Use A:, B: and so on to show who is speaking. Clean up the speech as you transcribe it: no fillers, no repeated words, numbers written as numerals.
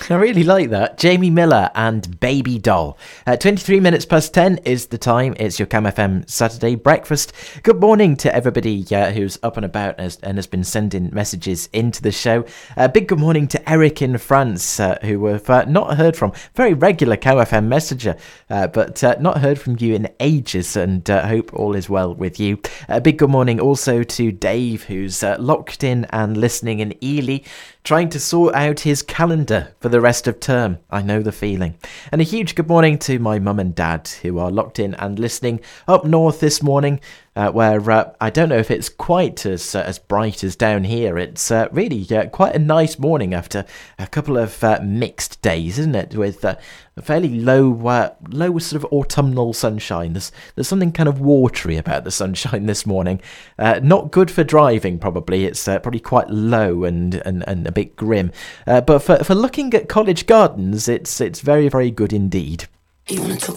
A: I really like that. Jamie Miller and Baby Doll. 23 minutes past 10 is the time. It's your Cam FM Saturday breakfast. Good morning to everybody who's up and about and has been sending messages into the show. Big good morning to Eric in France, who we've not heard from. Very regular Cam FM messenger, but not heard from you in ages, and hope all is well with you. Big good morning also to Dave, who's locked in and listening in Ely, trying to sort out his calendar for the rest of term. I know the feeling. And a huge good morning to my mum and dad, who are locked in and listening up north this morning, where I don't know if it's quite as bright as down here. It's really quite a nice morning after a couple of mixed days, isn't it? With a fairly low sort of autumnal sunshine. There's something kind of watery about the sunshine this morning. Not good for driving, probably. It's probably quite low and a bit grim. But for looking at college gardens, it's very, very good indeed.
B: You wanna talk